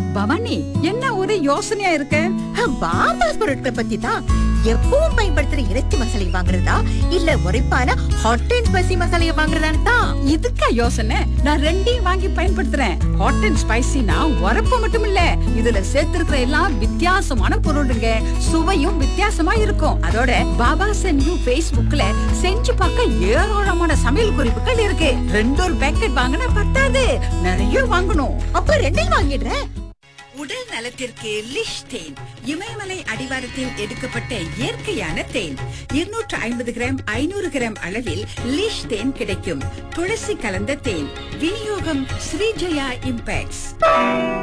பவானி, என்ன ஒரு யோசனையா இருக்க? பாமாஸ் பொருட்கள் பத்தி தான். எப்பவும் பயன்படுத்துற இறைச்சி மசாலை வாங்குறதா இல்ல உரைப்பான ஹாட் அண்ட் ஸ்பைசி மசாலையை வாங்குறதான்னு தான். இதுக்கா யோசனை? நான் ரெண்டையும் வாங்கி பயன்படுத்துறேன். ஹாட் அண்ட் ஸ்பைசினா உரப்பு மட்டும் இல்ல, இதுல சேர்த்திருக்கிற எல்லாம் வித்தியாசமான பொருளுங்க. சுவையும் வித்தியாசமா இருக்கும். அதோட பாபாஸ் அண்ட் யூ Facebookல செஞ்சு பார்க்க ஏராளமான சமையல் குறிப்புகள் இருக்கு. 2 பேக்கெட் வாங்கினா பத்தாது, நிறைய வாங்கணும். அப்ப ரெண்டையும் வாங்கிடுறேன். உடல் நலத்திற்கு லிஷ் தேன், இமயமலை அடிவாரத்தில் எடுக்கப்பட்ட இயற்கையான தேன். 250 கிராம் 500 கிராம் அளவில் லிஷ் தேன் கிடைக்கும். துளசி கலந்த தேன். விநியோகம் ஸ்ரீஜயா இம்பேக்ட்ஸ்.